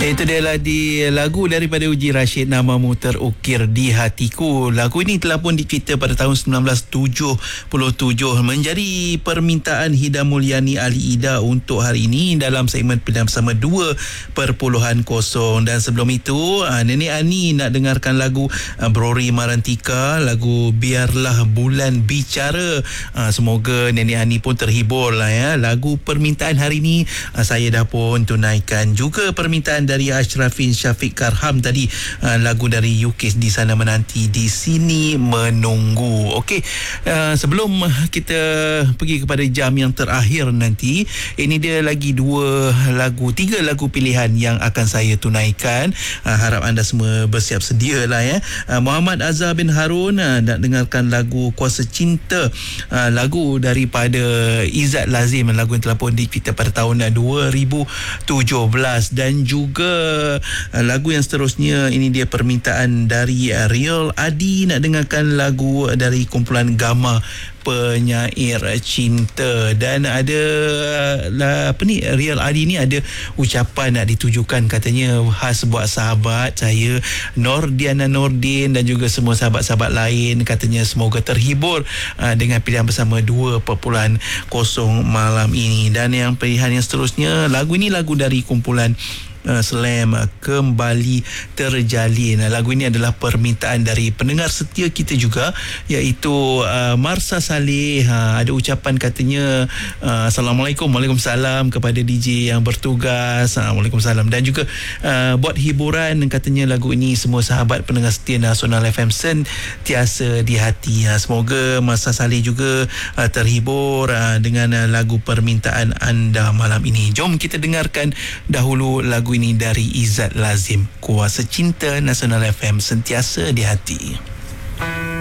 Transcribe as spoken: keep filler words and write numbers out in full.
Itu dia lah di lagu daripada Uji Rashid, Namamu Terukir di Hatiku. Lagu ini telah pun dicipta pada tahun sembilan belas tujuh puluh tujuh, menjadi permintaan Hida Mulyani Ali Ida untuk hari ini dalam segmen Pilihan Bersama dua perpuluhan kosong. Dan sebelum itu, Nenek Ani nak dengarkan lagu Brori Marantika, lagu Biarlah Bulan Bicara. Semoga Nenek Ani pun terhibur lah ya. Lagu permintaan hari ini saya dah pun tunaikan. Juga permintaan dari Ashrafin Syafiq Karham tadi, uh, lagu dari Yukis Di Sana Menanti, Di Sini Menunggu. Okey, uh, sebelum kita pergi kepada jam yang terakhir nanti, ini dia lagi dua lagu, tiga lagu pilihan yang akan saya tunaikan. Uh, harap anda semua bersiap sedia lah ya. Uh, Muhammad Azhar bin Harun uh, nak dengarkan lagu Kuasa Cinta, uh, lagu daripada Izzat Lazim, lagu yang telah pun dicipta pada tahun dua ribu tujuh belas. Dan juga Uh, lagu yang seterusnya, ini dia permintaan dari uh, Real Adi, nak dengarkan lagu dari kumpulan Gama, Penyair Cinta. Dan ada uh, apa ni, Real Adi ni ada ucapan nak ditujukan, katanya khas buat sahabat saya Nordiana Nordin dan juga semua sahabat-sahabat lain. Katanya semoga terhibur uh, dengan pilihan bersama dua perpuluhan kosong malam ini. Dan yang pilihan yang seterusnya, lagu ini lagu dari kumpulan Uh, Slam, uh, Kembali Terjalin. Uh, lagu ini adalah permintaan dari pendengar setia kita juga, iaitu uh, Marsa Saleh. Uh, ada ucapan katanya, uh, Assalamualaikum, Waalaikumsalam kepada D J yang bertugas. uh, Waalaikumsalam. Dan juga uh, buat hiburan, katanya lagu ini semua sahabat pendengar setia Nasional F M sentiasa di hati. Uh, semoga Marsa Saleh juga uh, terhibur uh, dengan uh, lagu permintaan anda malam ini. Jom kita dengarkan dahulu lagu ini dari Izzat Lazim, Kuasa Cinta, Nasional F M sentiasa di hati.